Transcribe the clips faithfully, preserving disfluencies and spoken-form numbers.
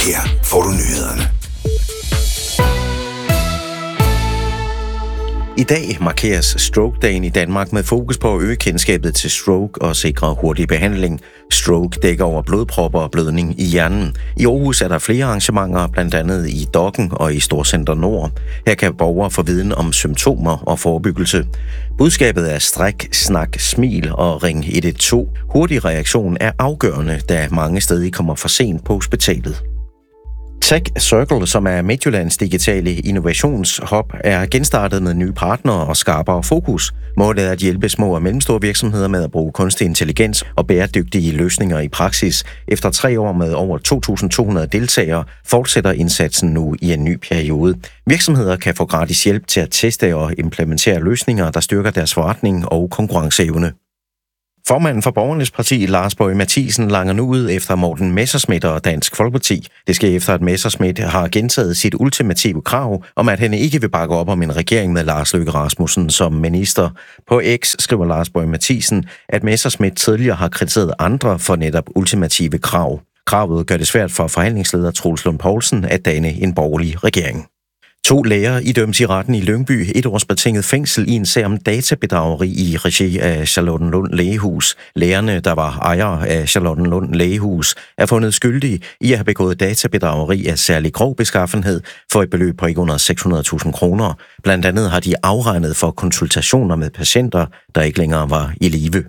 Her får du nyhederne. I dag markeres stroke-dagen i Danmark med fokus på at øge kendskabet til stroke og sikre hurtig behandling. Stroke dækker over blodpropper og blødning i hjernen. I Aarhus er der flere arrangementer, blandt andet i Dokken og i Storcenter Nord. Her kan borgere få viden om symptomer og forebyggelse. Budskabet er stræk, snak, smil og ring et et to. Hurtig reaktion er afgørende, da mange steder kommer for sent på hospitalet. Tech Circle, som er Midtjyllands digitale innovationshub, er genstartet med nye partnere og skarpere fokus. Målet er at hjælpe små og mellemstore virksomheder med at bruge kunstig intelligens og bæredygtige løsninger i praksis. Efter tre år med over to tusind to hundrede deltagere fortsætter indsatsen nu i en ny periode. Virksomheder kan få gratis hjælp til at teste og implementere løsninger, der styrker deres forretning og konkurrenceevne. Formanden for Borgernes Parti, Lars Boje Mathiesen, langer nu ud efter Morten Messerschmidt og Dansk Folkeparti. Det sker efter, at Messerschmidt har gentaget sit ultimative krav om, at han ikke vil bakke op om en regering med Lars Løkke Rasmussen som minister. På X skriver Lars Boje Mathiesen, at Messerschmidt tidligere har kritiseret andre for netop ultimative krav. Kravet gør det svært for forhandlingsleder Troels Lund Poulsen at danne en borgerlig regering. To læger idømmes i retten i Lyngby et års betinget fængsel i en sag om databedrageri i regi af Charlottenlund Lægehus. Lægerne, der var ejere af Charlottenlund Lægehus, er fundet skyldige i at have begået databedrageri af særlig grov beskaffenhed for et beløb på ikke under seks hundrede tusind kroner. Blandt andet har de afregnet for konsultationer med patienter, der ikke længere var i live.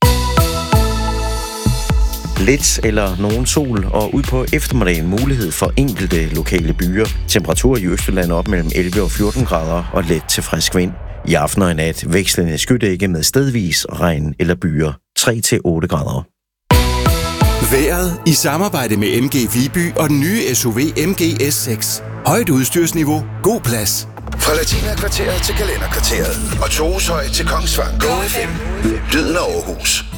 Lidt eller nogen sol, og ud på eftermiddagen mulighed for enkelte lokale byer. Temperatur i Østjylland op mellem elleve og fjorten grader og let til frisk vind. I aften og i nat vekslende skydække med stedvis regn eller byer tre til otte grader. Vejret i samarbejde med M G Viby og den nye S U V M G S seks. Højt udstyrsniveau, god plads. Fra Latina-kvarteret til Kalenderkvarteret og Toheshøj til Kongsvang. Go F M. Lyden af Aarhus.